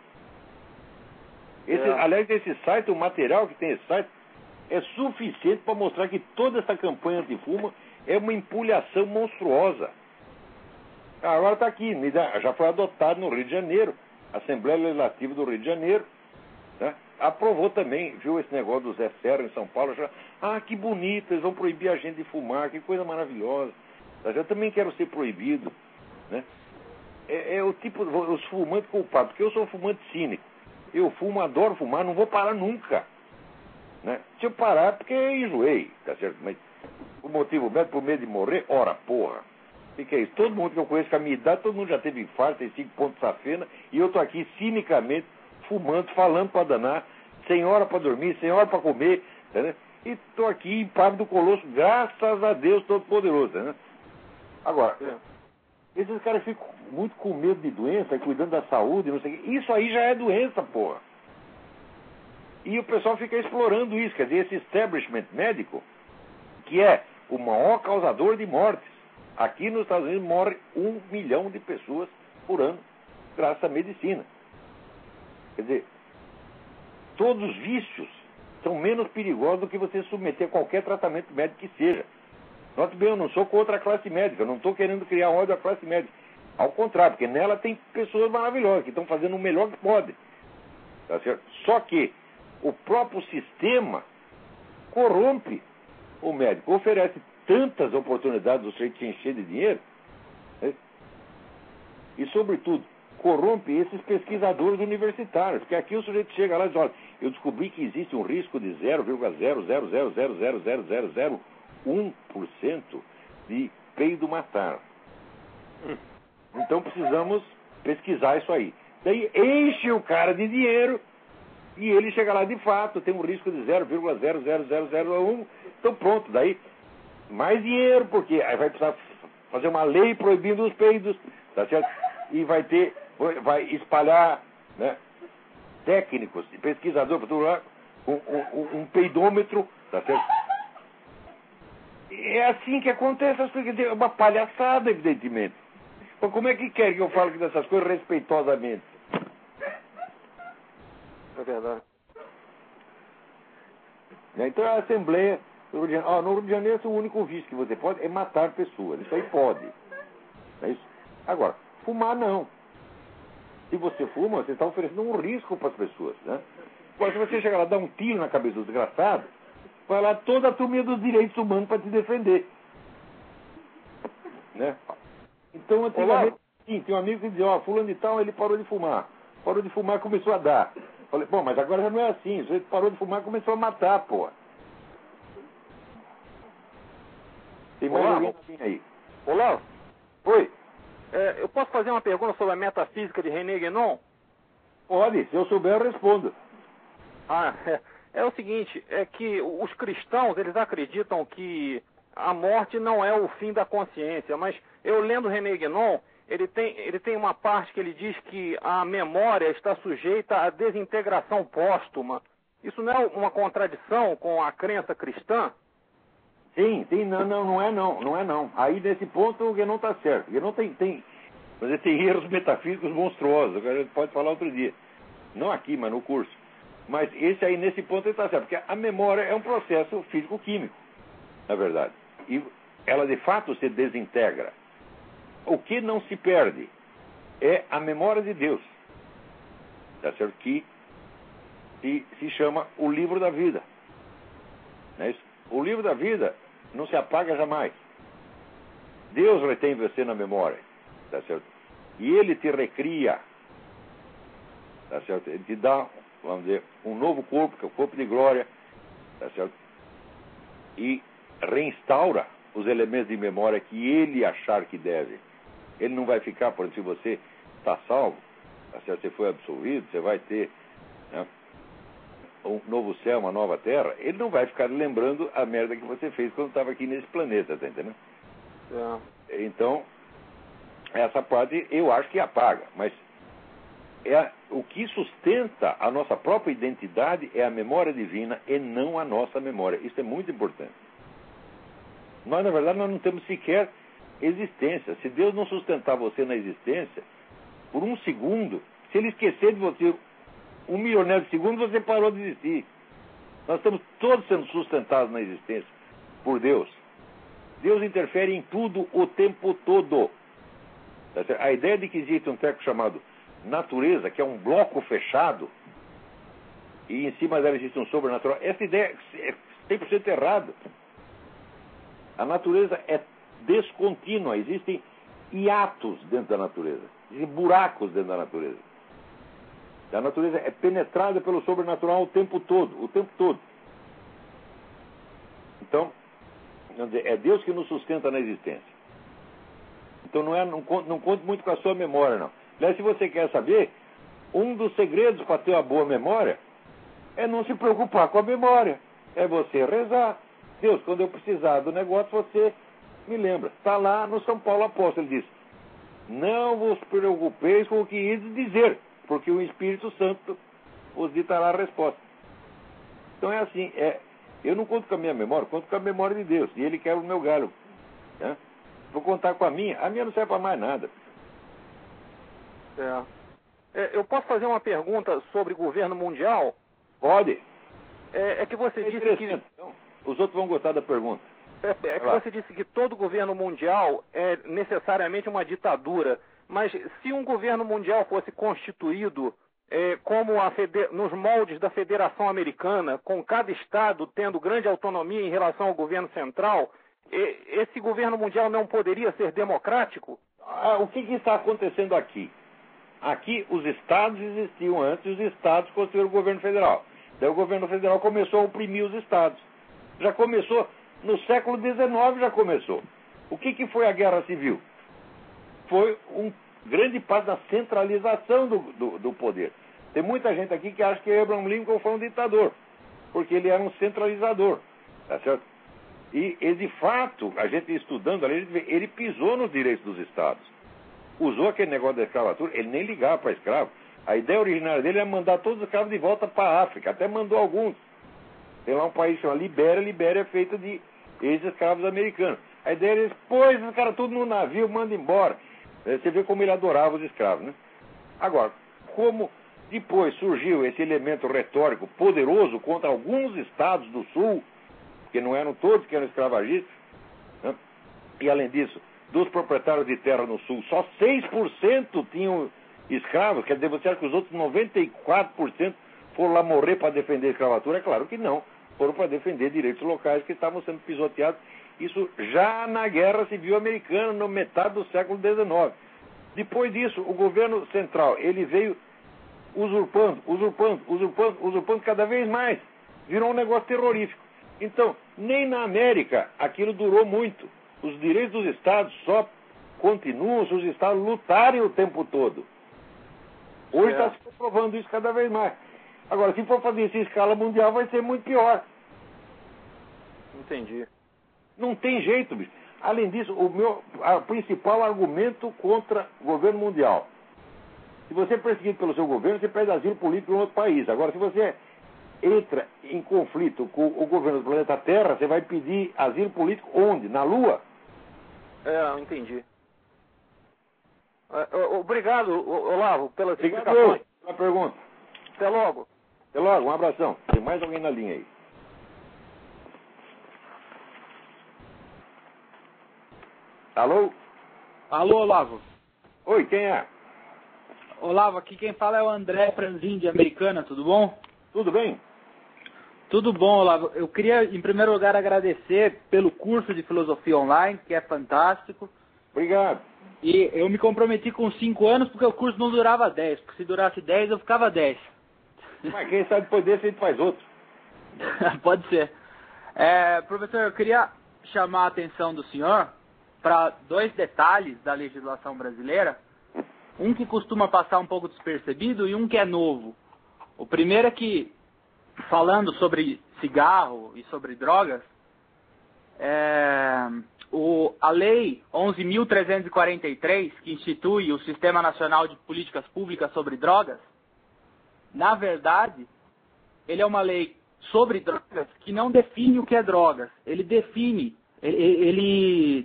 Speaker 1: Aliás, esse site, o material que tem esse site, é suficiente para mostrar que toda essa campanha anti-fumo é uma empulhação monstruosa. Agora está aqui, já foi adotado no Rio de Janeiro, a Assembleia Legislativa do Rio de Janeiro, né? Aprovou também, viu esse negócio do Zé Serra em São Paulo, que bonito, eles vão proibir a gente de fumar, que coisa maravilhosa. Eu também quero ser proibido, né? É o tipo, os fumantes culpados, porque eu sou fumante cínico. Eu fumo, adoro fumar, não vou parar nunca. Né? Se eu parar, porque eu enjoei, tá certo? Mas o motivo médico, por medo de morrer, ora, porra. O que é isso? Todo mundo que eu conheço com a minha idade, todo mundo já teve infarto, tem 5 pontos de safena, e eu tô aqui cinicamente fumando, falando para danar, sem hora para dormir, sem hora para comer, tá, e tô aqui em Pago do Colosso, graças a Deus Todo-Poderoso, né? Agora, esses caras ficam muito com medo de doença, cuidando da saúde, não sei o quê. Isso aí já é doença, porra. E o pessoal fica explorando isso, quer dizer, esse establishment médico, que é o maior causador de mortes. Aqui nos Estados Unidos morre 1 milhão de pessoas por ano, graças à medicina. Quer dizer, todos os vícios são menos perigosos do que você submeter a qualquer tratamento médico que seja. Note bem, eu não sou contra a classe médica, eu não estou querendo criar ódio à classe médica. Ao contrário, porque nela tem pessoas maravilhosas que estão fazendo o melhor que podem. Tá certo? Só que o próprio sistema corrompe o médico, oferece tantas oportunidades do sujeito se encher de dinheiro, né? E, sobretudo, corrompe esses pesquisadores universitários, porque aqui o sujeito chega lá e diz, olha, eu descobri que existe um risco de 0,000000001% de peido matar. Então precisamos pesquisar isso aí. Daí enche o cara de dinheiro e ele chega lá de fato, tem um risco de 0,00001. Então pronto, daí mais dinheiro, porque aí vai precisar fazer uma lei proibindo os peidos, tá certo? E vai espalhar, né, técnicos, pesquisadores, um peidômetro, tá certo? É assim que acontece, é uma palhaçada, evidentemente. Então, como é que quer que eu fale dessas coisas respeitosamente?
Speaker 5: É verdade.
Speaker 1: Então a Assembleia do Rio de Janeiro, no Rio de Janeiro, o único vício que você pode é matar pessoas. Isso aí pode. É isso? Agora, fumar não. Se você fuma, você está oferecendo um risco para as pessoas, né? Agora, se você chegar lá e dar um tiro na cabeça do desgraçado, vai lá toda a turminha dos direitos humanos para te defender. Né? Então, antigamente, sim, tem um amigo que dizia, ó, fulano de tal, ele parou de fumar. Parou de fumar, começou a dar. Falei, bom, mas agora já não é assim. Ele parou de fumar, começou a matar, pô. Tem mais alguém aí?
Speaker 5: Olá.
Speaker 1: Oi.
Speaker 5: Eu posso fazer uma pergunta sobre a metafísica de René Guénon?
Speaker 1: Pode, se eu souber eu respondo.
Speaker 5: É o seguinte, é que os cristãos, eles acreditam que a morte não é o fim da consciência, mas eu lendo René Guénon, ele tem uma parte que ele diz que a memória está sujeita à desintegração póstuma. Isso não é uma contradição com a crença cristã?
Speaker 1: Sim, não é não. Aí nesse ponto o Guénon está certo. O Guénon mas ele tem erros metafísicos monstruosos, a gente pode falar outro dia. Não aqui, mas no curso. Mas esse aí, nesse ponto, ele está certo, porque a memória é um processo físico-químico, na verdade. E ela, de fato, se desintegra. O que não se perde é a memória de Deus, tá certo? Que se chama o livro da vida. Não é isso? O livro da vida não se apaga jamais. Deus retém você na memória, tá certo? E Ele te recria, tá certo? Ele te dá, vamos dizer, um novo corpo, que é o corpo de glória, tá certo? E reinstaura os elementos de memória que Ele achar que deve. Ele não vai ficar, por exemplo, se você está salvo, tá certo? Você foi absolvido, você vai ter, né, um novo céu, uma nova terra, ele não vai ficar lembrando a merda que você fez quando estava aqui nesse planeta, tá entendendo? Então, essa parte eu acho que apaga, mas o que sustenta a nossa própria identidade é a memória divina e não a nossa memória. Isso é muito importante. Nós, na verdade, nós não temos sequer existência. Se Deus não sustentar você na existência, por um segundo, se Ele esquecer de você 1 milionésimo de segundo, você parou de existir. Nós estamos todos sendo sustentados na existência por Deus. Deus interfere em tudo o tempo todo. A ideia de que existe um treco chamado natureza, que é um bloco fechado, e em cima dela existe um sobrenatural, essa ideia é 100% errada. A natureza é descontínua, existem hiatos dentro da natureza, existem buracos dentro da natureza. A natureza é penetrada pelo sobrenatural o tempo todo. Então, é Deus que nos sustenta na existência. Então não conte muito com a sua memória, não. Aliás, se você quer saber, um dos segredos para ter uma boa memória é não se preocupar com a memória. É você rezar. Deus, quando eu precisar do negócio, você me lembra. Está lá no São Paulo Apóstolo, ele diz: não vos preocupeis com o que ides dizer, porque o Espírito Santo vos ditará a resposta. Então é assim, eu não conto com a minha memória, conto com a memória de Deus, e Ele quer o meu galho. Né? Vou contar com a minha não serve para mais nada.
Speaker 5: Eu posso fazer uma pergunta sobre governo mundial?
Speaker 1: Pode.
Speaker 5: É que você disse que...
Speaker 1: Então, os outros vão gostar da pergunta.
Speaker 5: É que você disse que todo governo mundial é necessariamente uma ditadura. Mas se um governo mundial fosse constituído como nos moldes da Federação Americana, com cada estado tendo grande autonomia em relação ao governo central, esse governo mundial não poderia ser democrático?
Speaker 1: O que está acontecendo aqui? Aqui os estados existiam antes e os estados construíram o governo federal. Daí o governo federal começou a oprimir os estados. Já começou, no século XIX já começou. O que foi a Guerra Civil? Foi um grande passo da centralização do poder. Tem muita gente aqui que acha que Abraham Lincoln foi um ditador, porque ele era um centralizador, tá certo? E ele, de fato, a gente estudando ali, ele pisou nos direitos dos estados. Usou aquele negócio da escravatura, ele nem ligava para escravo. A ideia originária dele era mandar todos os escravos de volta para a África, até mandou alguns. Tem lá um país que chama Libéria, Libéria é feita de ex-escravos americanos. A ideia deles, pôs os caras tudo no navio, manda embora. Você vê como ele adorava os escravos, né? Agora, como depois surgiu esse elemento retórico poderoso contra alguns estados do sul, que não eram todos que eram escravagistas, né? E além disso, dos proprietários de terra no sul, só 6% tinham escravos, quer dizer, você acha que os outros 94% foram lá morrer para defender a escravatura? É claro que não, foram para defender direitos locais que estavam sendo pisoteados. Isso já na Guerra Civil Americana, na metade do século XIX. Depois disso, o governo central, ele veio usurpando cada vez mais. Virou um negócio terrorífico. Então, nem na América aquilo durou muito. Os direitos dos estados só continuam se os estados lutarem o tempo todo. Hoje está se comprovando isso cada vez mais. Agora, se for fazer isso em escala mundial, vai ser muito pior.
Speaker 5: Entendi.
Speaker 1: Não tem jeito, bicho. Além disso, o principal argumento contra o governo mundial. Se você é perseguido pelo seu governo, você pede asilo político em outro país. Agora, se você entra em conflito com o governo do planeta Terra, você vai pedir asilo político onde? Na Lua?
Speaker 5: Entendi. Obrigado, Olavo, pelas explicações.
Speaker 1: Uma pergunta.
Speaker 5: Até logo.
Speaker 1: Até logo, um abração. Tem mais alguém na linha aí? Alô?
Speaker 6: Alô, Olavo.
Speaker 1: Oi, quem é?
Speaker 6: Olavo, aqui quem fala é o André Franzin, de Americana, tudo bom?
Speaker 1: Tudo bem?
Speaker 6: Tudo bom, Olavo. Eu queria, em primeiro lugar, agradecer pelo curso de filosofia online, que é fantástico.
Speaker 1: Obrigado.
Speaker 6: E eu me comprometi com 5 anos porque o curso não durava 10, porque se durasse 10 eu ficava 10.
Speaker 1: Mas quem sabe depois desse a gente faz outro.
Speaker 6: Pode ser. Professor, eu queria chamar a atenção do senhor para 2 detalhes da legislação brasileira. Um que costuma passar um pouco despercebido e um que é novo. O primeiro é que, falando sobre cigarro e sobre drogas, a Lei 11.343, que institui o Sistema Nacional de Políticas Públicas sobre Drogas, na verdade, ele é uma lei sobre drogas que não define o que é drogas. Ele define, ele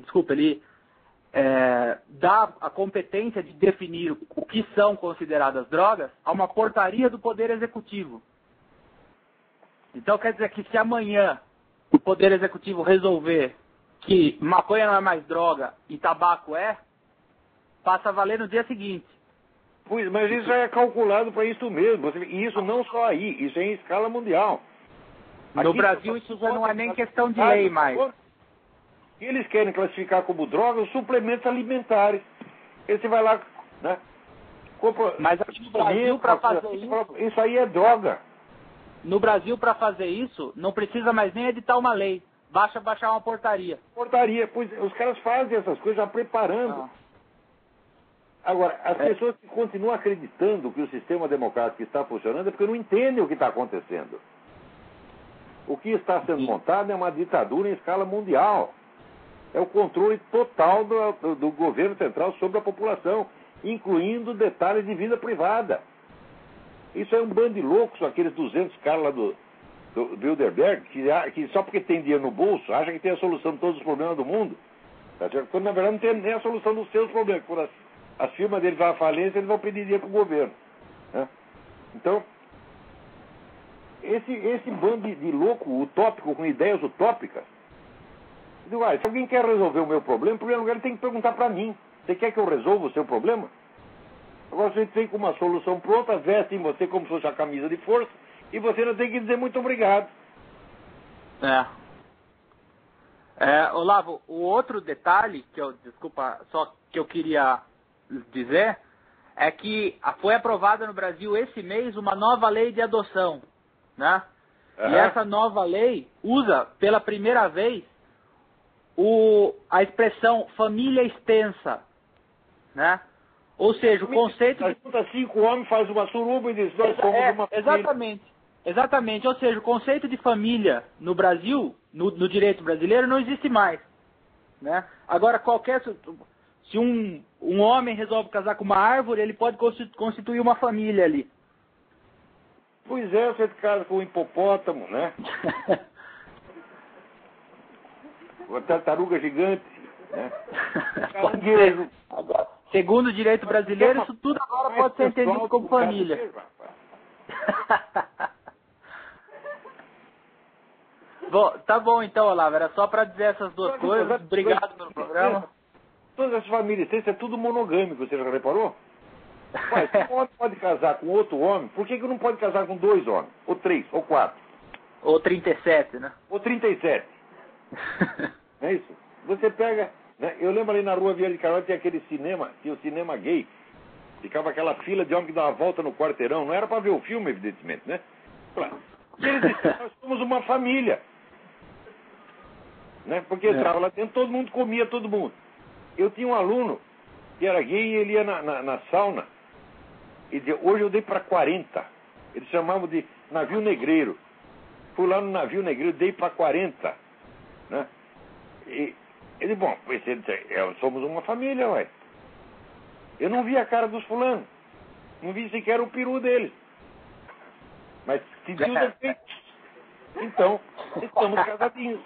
Speaker 6: dá a competência de definir o que são consideradas drogas a uma portaria do Poder Executivo. Então quer dizer que se amanhã o Poder Executivo resolver que maconha não é mais droga e tabaco passa a valer no dia seguinte.
Speaker 1: Pois, mas isso é calculado para isso mesmo. E isso não só aí, isso é em escala mundial.
Speaker 6: No Brasil isso já não é nem questão de lei mais.
Speaker 1: Eles querem classificar como droga os suplementos alimentares. Aí você vai lá, né? Compra.
Speaker 6: Mas aqui no Brasil, para fazer
Speaker 1: isso aí é droga.
Speaker 6: No Brasil, para fazer isso, não precisa mais nem editar uma lei. Basta baixar uma portaria.
Speaker 1: Portaria, pois os caras fazem essas coisas já preparando. Agora, as pessoas que continuam acreditando que o sistema democrático está funcionando é porque não entendem o que está acontecendo. O que está sendo montado é uma ditadura em escala mundial. É o controle total do governo central sobre a população, incluindo detalhes de vida privada. Isso é um bando de loucos, aqueles 200 caras lá do Bilderberg, que só porque tem dinheiro no bolso, acha que tem a solução de todos os problemas do mundo. Tá certo? Quando, na verdade, não tem nem a solução dos seus problemas. as firmas deles vão à falência, eles vão pedir dinheiro para o governo. Né? Então, esse bando de louco utópico, com ideias utópicas, eu digo, se alguém quer resolver o meu problema, em primeiro lugar ele tem que perguntar para mim. Você quer que eu resolva o seu problema? Agora você vem com uma solução pronta, veste em você como se fosse a camisa de força, e você não tem que dizer muito obrigado.
Speaker 6: Olavo, o outro detalhe que eu queria dizer é que foi aprovada no Brasil esse mês uma nova lei de adoção, né? E essa nova lei usa pela primeira vez a expressão família extensa, né? Ou seja, o conceito de...
Speaker 1: Junta 5 homens, faz uma suruba e diz, nós somos uma família.
Speaker 6: Exatamente, ou seja, o conceito de família no Brasil, no direito brasileiro, não existe mais, né? Agora, se um homem resolve casar com uma árvore, ele pode constituir uma família ali.
Speaker 1: Pois é, você casa com um hipopótamo, né? Uma tartaruga gigante, né? Caranguejo.
Speaker 6: Agora, segundo o direito brasileiro, isso tudo agora pode ser entendido como família. Bom, tá bom então, Olavo, era só para dizer essas duas coisas. Obrigado pelo programa.
Speaker 1: Todas as famílias, isso é tudo monogâmico, você já reparou? Mas se um homem pode casar com outro homem, por que não pode casar com 2 homens? Ou 3, ou 4?
Speaker 6: Ou 37, né?
Speaker 1: Ou 37. Não é isso? Você pega... Né? Eu lembro ali na rua Vieira de Carvalho, tinha aquele cinema, tinha o cinema gay. Ficava aquela fila de homem que dava uma volta no quarteirão. Não era para ver o filme, evidentemente, né? Claro. E eles disseram, nós somos uma família. Né? Porque entrava lá dentro, todo mundo comia todo mundo. Eu tinha um aluno que era gay e ele ia na sauna e dizia, hoje eu dei para 40. Eles chamavam de navio negreiro. Fui lá no navio negreiro, dei para 40. Né? E ele, bom, somos uma família, ué. Eu não vi a cara dos fulanos. Não vi sequer o peru deles. Mas sentiu o defeito. Então, estamos casadinhos.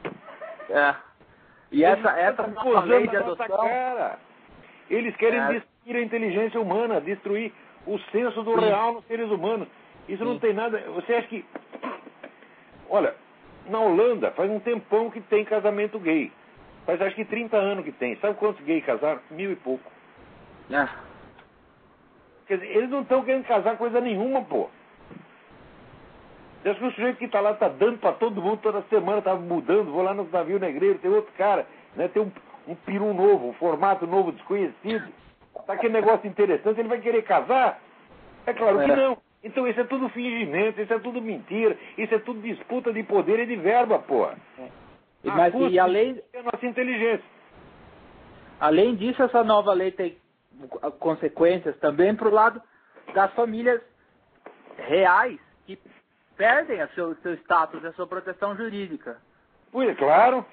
Speaker 6: E essa nova lei de adoção...
Speaker 1: Cara. Eles querem destruir a inteligência humana, destruir o senso do real nos seres humanos. Isso não tem nada... Você acha que... Olha, na Holanda faz um tempão que tem casamento gay. Faz acho que 30 anos que tem. Sabe quantos gays casaram? 1000 e pouco. Quer dizer, eles não estão querendo casar coisa nenhuma, pô. Acho que o sujeito que está lá está dando para todo mundo toda semana, está mudando, vou lá no navio negreiro, tem outro cara, né, tem um peru novo, um formato novo, desconhecido. Tá aquele negócio interessante, ele vai querer casar? É claro que não. Então isso é tudo fingimento, isso é tudo mentira, isso é tudo disputa de poder e de verba, pô.
Speaker 6: Mas e além...
Speaker 1: a nossa inteligência.
Speaker 6: Além disso, essa nova lei tem consequências também para o lado das famílias reais que perdem o seu status, a sua proteção jurídica.
Speaker 1: Pois, claro.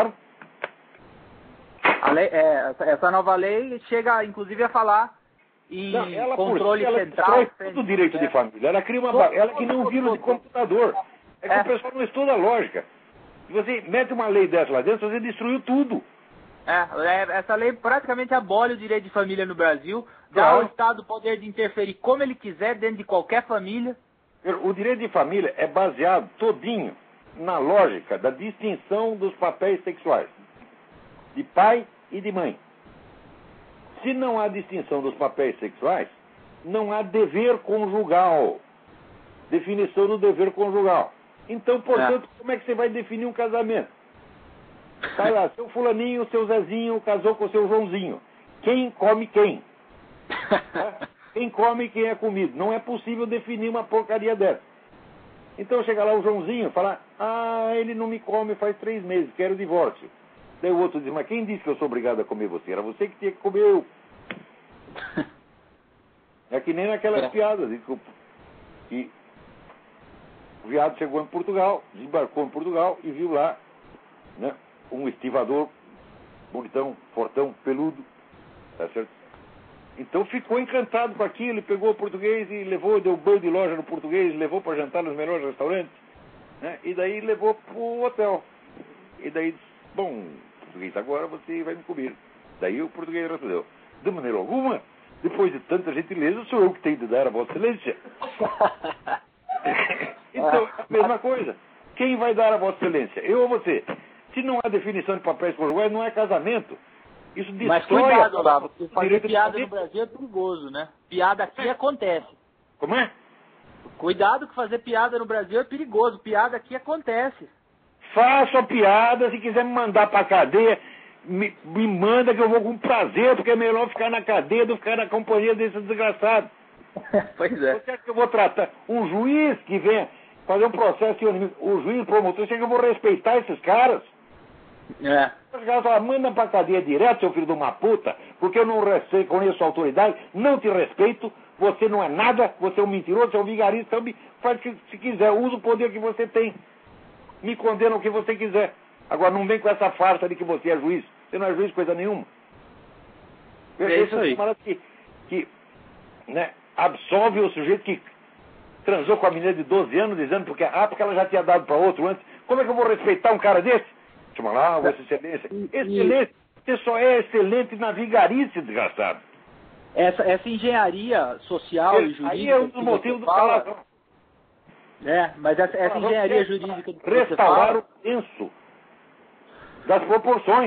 Speaker 6: Essa nova lei chega, inclusive, a falar em controle central.
Speaker 1: Ela todo o direito de família. Ela cria ela que nem um vírus de computador. É que o pessoal não estuda a lógica. Se você mete uma lei dessa lá dentro, você destruiu tudo.
Speaker 6: Essa lei praticamente abole o direito de família no Brasil, dá ao Estado o poder de interferir como ele quiser dentro de qualquer família.
Speaker 1: O direito de família é baseado todinho na lógica da distinção dos papéis sexuais, de pai e de mãe. Se não há distinção dos papéis sexuais, não há dever conjugal, definição do dever conjugal. Então, portanto, como é que você vai definir um casamento? Tá lá, seu fulaninho, seu Zezinho casou com o seu Joãozinho. Quem come quem? Quem come e quem é comido. Não é possível definir uma porcaria dessa. Então chega lá o Joãozinho e fala, ele não me come faz 3 meses, quero divórcio. Daí o outro diz, mas quem disse que eu sou obrigado a comer você? Era você que tinha que comer eu. É que nem naquelas piadas, desculpa. E o viado chegou em Portugal, desembarcou em Portugal e viu lá, né, um estivador bonitão, fortão, peludo, tá certo? Então ficou encantado com aquilo, ele pegou o português e levou, deu banho de loja no português, levou para jantar nos melhores restaurantes, né? E daí levou para o hotel. E daí disse, bom, português, agora você vai me comer. Daí o português respondeu, De maneira alguma. Depois de tanta gentileza, sou eu que tenho de dar a Vossa Excelência. Então, é a mesma coisa. Quem vai dar a Vossa Excelência? Eu ou você? Se não há definição de papéis conjugais, não é casamento. Isso destrói.
Speaker 6: Mas cuidado, Olavo, porque fazer
Speaker 1: direito
Speaker 6: piada
Speaker 1: de
Speaker 6: no Brasil é perigoso, né? Piada aqui acontece.
Speaker 1: Como é?
Speaker 6: Cuidado que fazer piada no Brasil é perigoso. Piada aqui acontece.
Speaker 1: Faça a piada, se quiser me mandar pra cadeia, me manda que eu vou com prazer, porque é melhor ficar na cadeia do que ficar na companhia desse desgraçado.
Speaker 6: Pois é.
Speaker 1: Você acha que eu vou tratar um juiz que vem fazer um processo e o juiz promotor, você acha que eu vou respeitar esses caras?
Speaker 6: É.
Speaker 1: Os caras falam, manda pra cadeia direto, seu filho de uma puta, porque eu não conheço a autoridade, não te respeito, você não é nada, você é um mentiroso, você é um vigarista, então faz o que se quiser, usa o poder que você tem. Me condena o que você quiser. Agora não vem com essa farsa de que você é juiz. Você não é juiz coisa nenhuma.
Speaker 6: É isso aí.
Speaker 1: Que né, absolve o sujeito que transou com a menina de 12 anos, dizendo porque ela já tinha dado para outro antes. Como é que eu vou respeitar um cara desse? Chama lá, Vossa Excelência. Excelência, você só é excelente na vigarice, desgraçado.
Speaker 6: Essa engenharia social e jurídica.
Speaker 1: Aí é um dos motivos do palavrão.
Speaker 6: Mas essa engenharia jurídica que
Speaker 1: restaurar o senso das proporções.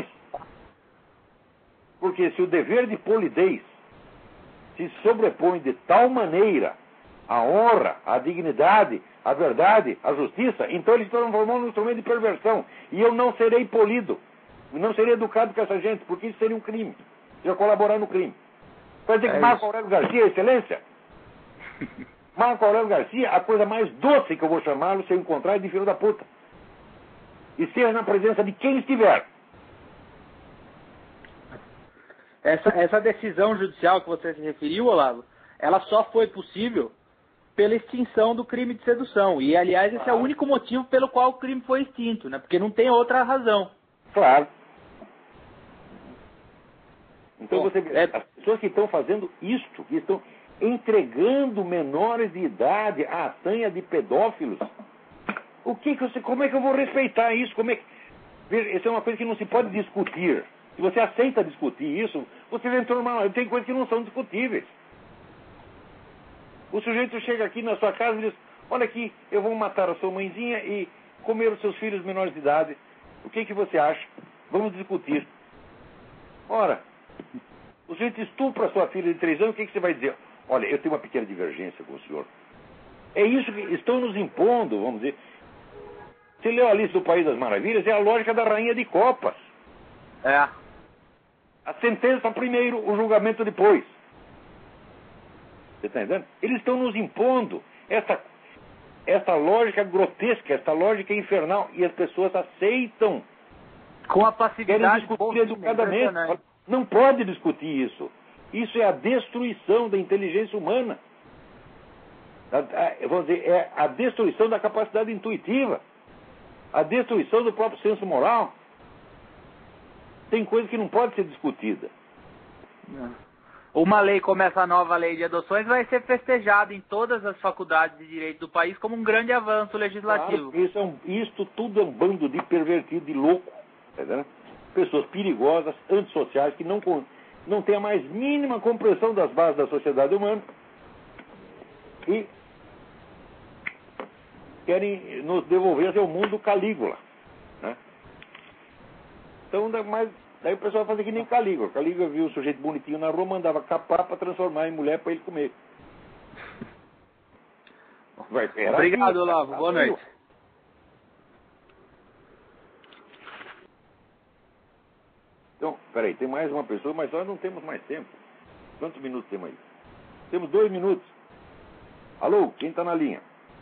Speaker 1: Porque se o dever de polidez se sobrepõe de tal maneira à honra, à dignidade, à verdade, à justiça, então ele se transformou num instrumento de perversão. E eu não serei polido, não serei educado com essa gente, porque isso seria um crime. Eu ia colaborar no crime. Vai dizer que Marco Aurélio Garcia é excelência? Marco Aurélio Garcia, a coisa mais doce que eu vou chamá-lo se eu encontrar é de filho da puta. E seja na presença de quem estiver.
Speaker 6: Essa decisão judicial que você se referiu, Olavo, ela só foi possível pela extinção do crime de sedução. E, aliás, esse é o único motivo pelo qual o crime foi extinto, né? Porque não tem outra razão.
Speaker 1: Claro. Então você vê, as pessoas que estão fazendo isto, que estão entregando menores de idade à sanha de pedófilos, como é que eu vou respeitar isso? Isso é uma coisa que não se pode discutir. Se você aceita discutir isso, você entrou numa... Tem coisas que não são discutíveis. O sujeito chega aqui na sua casa e diz, olha aqui, eu vou matar a sua mãezinha e comer os seus filhos menores de idade. O que você acha? Vamos discutir. Ora, o sujeito estupra a sua filha de 3 anos, o que você vai dizer? Olha, eu tenho uma pequena divergência com o senhor. É isso que estão nos impondo, vamos dizer. Você leu a lista do País das Maravilhas, é a lógica da rainha de copas.
Speaker 6: É.
Speaker 1: A sentença primeiro, o julgamento depois. Você está entendendo? Eles estão nos impondo essa lógica grotesca, essa lógica infernal, e as pessoas aceitam.
Speaker 6: Com a passividade.
Speaker 1: Querem discutir educadamente. Não pode discutir isso. Isso é a destruição da inteligência humana. Vamos dizer, é a destruição da capacidade intuitiva. A destruição do próprio senso moral. Tem coisa que não pode ser discutida.
Speaker 6: Uma lei como essa nova lei de adoções vai ser festejada em todas as faculdades de direito do país como um grande avanço legislativo.
Speaker 1: Claro, isso tudo é um bando de pervertido, de louco. Entendeu? Pessoas perigosas, antissociais, que não têm a mais mínima compreensão das bases da sociedade humana e querem nos devolver ao mundo Calígula. Né? Então, daí o pessoal vai fazer que nem Calígula. Calígula viu o sujeito bonitinho na rua, mandava capar para transformar em mulher para ele comer.
Speaker 6: Obrigado, Olavo. Boa noite.
Speaker 1: Então, peraí, tem mais uma pessoa, mas nós não temos mais tempo. Quantos minutos temos aí? Temos 2 minutos. Alô, quem está na linha?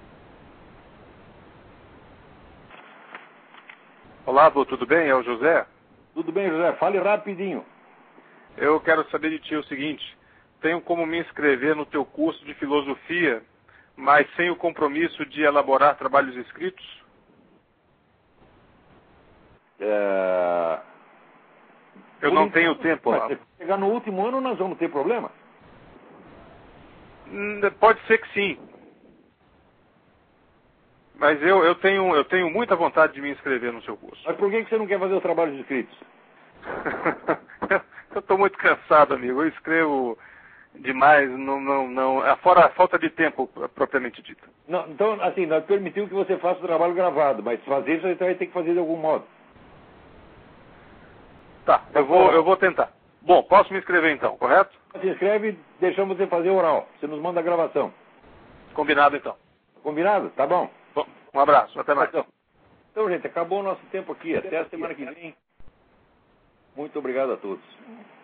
Speaker 7: Olá, tudo bem? É o José?
Speaker 1: Tudo bem, José? Fale rapidinho.
Speaker 7: Eu quero saber de ti o seguinte. Tenho como me inscrever no teu curso de filosofia, mas sem o compromisso de elaborar trabalhos escritos? Eu não tenho tempo lá.
Speaker 1: Se chegar no último ano, nós vamos ter problema?
Speaker 7: Pode ser que sim. Mas eu tenho muita vontade de me inscrever no seu curso.
Speaker 1: Mas por que você não quer fazer os trabalhos escritos?
Speaker 7: Eu estou muito cansado, amigo. Eu escrevo demais, fora a falta de tempo, propriamente dito.
Speaker 1: Não, então, assim, nós permitimos que você faça o trabalho gravado, mas fazer isso você vai ter que fazer de algum modo.
Speaker 7: Tá, eu vou tentar. Bom, posso me inscrever então, correto?
Speaker 1: Se inscreve e deixamos você fazer oral. Você nos manda a gravação.
Speaker 7: Combinado então.
Speaker 1: Combinado? Tá bom.
Speaker 7: Bom, um abraço, até mais.
Speaker 1: Então, gente, acabou o nosso tempo aqui. Até a semana que vem. Muito obrigado a todos.